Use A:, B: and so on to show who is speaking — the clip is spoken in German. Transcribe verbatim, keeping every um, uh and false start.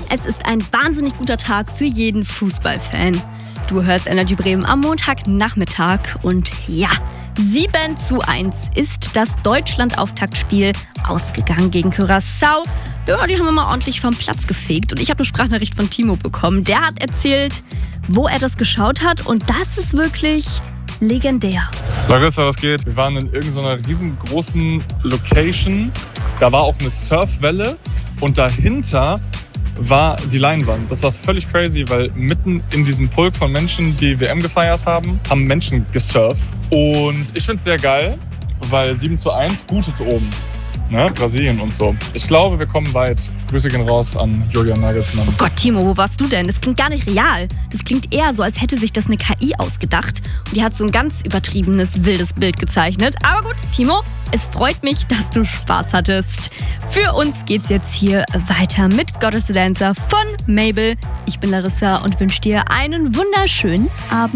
A: Es ist ein wahnsinnig guter Tag für jeden Fußballfan. Du hörst Energy Bremen am Montagnachmittag und ja, sieben zu eins ist das Deutschland-Auftaktspiel ausgegangen gegen Curaçao. Ja, die haben wir mal ordentlich vom Platz gefegt und ich habe eine Sprachnachricht von Timo bekommen. Der hat erzählt, wo er das geschaut hat und das ist wirklich legendär.
B: Larissa, was geht? Wir waren in irgendeiner riesengroßen Location. Da war auch eine Surfwelle und dahinter war die Leinwand. Das war völlig crazy, weil mitten in diesem Pulk von Menschen, die W M gefeiert haben, haben Menschen gesurft. Und ich finde es sehr geil, weil sieben zu eins, Gutes oben. Ne? Brasilien und so. Ich glaube, wir kommen weit. Grüße gehen raus an Julian Nagelsmann.
A: Oh Gott, Timo, wo warst du denn? Das klingt gar nicht real. Das klingt eher so, als hätte sich das eine K I ausgedacht. Und die hat so ein ganz übertriebenes, wildes Bild gezeichnet. Aber gut, Timo, es freut mich, dass du Spaß hattest. Für uns geht's jetzt hier weiter mit God is the Dancer von Mabel. Ich bin Larissa und wünsche dir einen wunderschönen Abend.